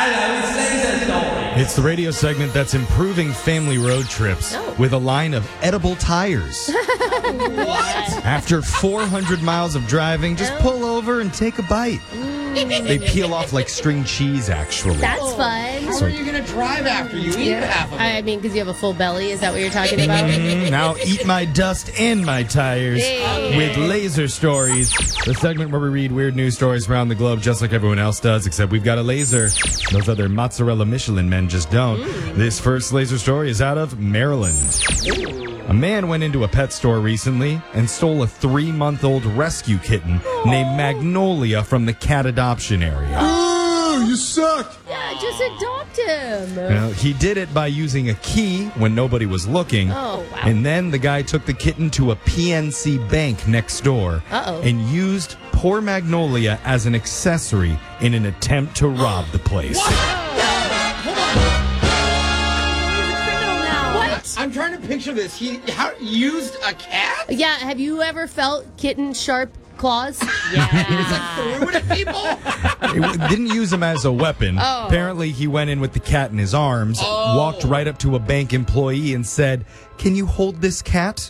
It's the radio segment that's improving family road trips with a line of edible tires. What? After 400 miles of driving, just pull over and take a bite. They peel off like string cheese, actually. That's fun. How are you going to drive after you eat half of it? I mean, because you have a full belly. Is that what you're talking about? Now eat my dust and my tires with Laser Stories, the segment where we read weird news stories around the globe just like everyone else does, except we've got a laser. Those other mozzarella Michelin men just don't. This first laser story is out of Maryland. A man went into a pet store recently and stole a 3-month-old rescue kitten named Magnolia from the cat adoption area. Oh, you suck! Yeah, just adopt him. He did it by using a key when nobody was looking. Oh, wow. And then the guy took the kitten to a PNC bank next door and used poor Magnolia as an accessory in an attempt to rob the place. I'm trying to picture this. He used a cat? Yeah, have you ever felt kitten sharp claws? Yeah. Threw it at people? It didn't use him as a weapon. Apparently, he went in with the cat in his arms, walked right up to a bank employee and said, "Can you hold this cat?"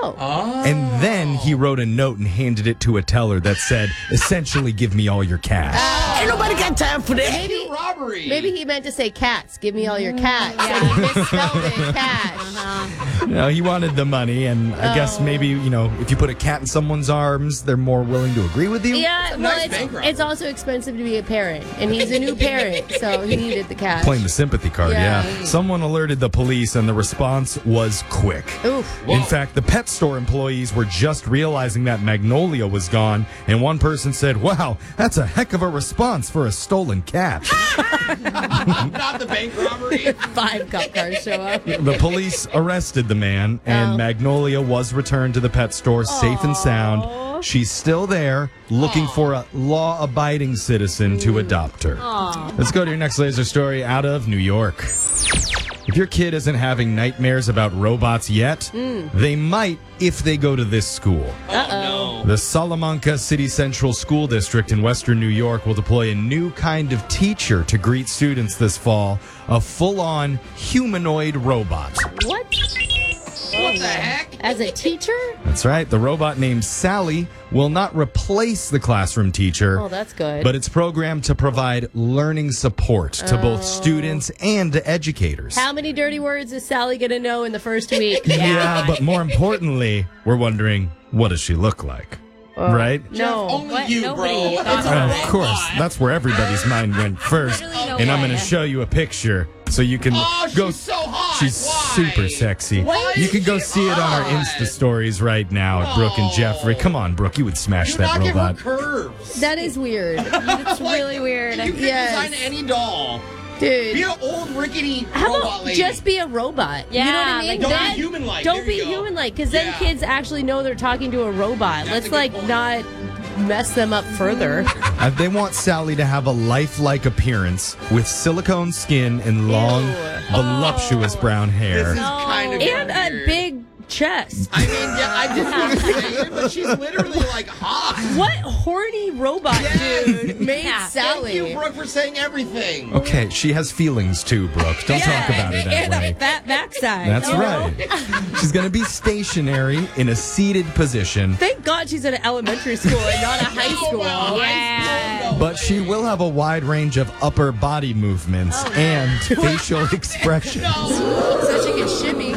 And then he wrote a note and handed it to a teller that said, "Essentially, give me all your cash." Ain't nobody got time for that. Maybe he meant to say cats. Give me all your cats. Yeah. He misspelled it. Cash. No, he wanted the money, and I guess maybe, if you put a cat in someone's arms, they're more willing to agree with you. Yeah, well, it's also expensive to be a parent, and he's a new parent, so he needed the cash. Playing the sympathy card, Yeah. Someone alerted the police, and the response was quick. Oof. In fact, the pet store employees were just realizing that Magnolia was gone, and one person said, "Wow, that's a heck of a response for a stolen cat." Not the bank robbery. 5 cop cars show up. The police arrested the man, and Magnolia was returned to the pet store safe and sound. She's still there, looking for a law-abiding citizen to adopt her. Let's go to your next laser story out of New York. If your kid isn't having nightmares about robots yet, they might if they go to this school. No. The Salamanca City Central School District in Western New York will deploy a new kind of teacher to greet students this fall, a full-on humanoid robot. What? What the heck? As a teacher? That's right. The robot named Sally will not replace the classroom teacher. Oh, that's good. But it's programmed to provide learning support to both students and to educators. How many dirty words is Sally going to know in the first week? Yeah, but more importantly, we're wondering, what does she look like? Right? No. Only you, bro. Of course. That's where everybody's mind went first. And I'm going to show you a picture so you can go. She's so hot. She's Why? super sexy. Why You is can go she see it on our hot? Insta stories right now at Brooke and Jeffrey. Come on, Brooke. You would smash Do that not give her robot. curves. That is weird. It's really weird. You can design any doll. Dude. Be an old rickety How robot about lady. just be a robot? Yeah, you know what I mean? like Don't Then- be human-like. Don't There be you go. human-like, because then Yeah. kids actually know they're talking to a robot. That's Let's a good point. not mess them up further. They want Sally to have a lifelike appearance with silicone skin and long, voluptuous brown hair. This is kind of And a big chest. I mean, yeah, I just want to say it, but she's literally like hot. What horny robot dude made Sally? Thank you, Brooke, for saying everything. Okay, she has feelings too, Brooke. Don't talk about it that and way. a fat backside. That's you know? right. She's going to be stationary in a seated position, Thank God she's in an elementary school and not a high school. Yeah. but she will have a wide range of upper body movements and facial expressions. So she can shimmy.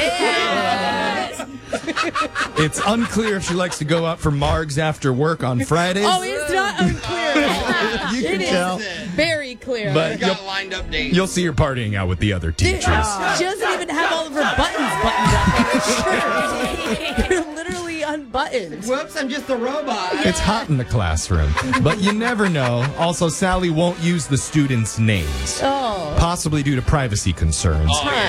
It's unclear if she likes to go out for margs after work on Fridays. Oh, it's not unclear. You can It is tell. very clear. But We got lined up dates. You'll see her partying out with the other teachers. She doesn't even have all of her buttons buttoned up on her shirt. They're literally unbuttoned. Whoops, I'm just a robot. It's hot in the classroom, but you never know. Also, Sally won't use the students' names, Oh. possibly due to privacy concerns.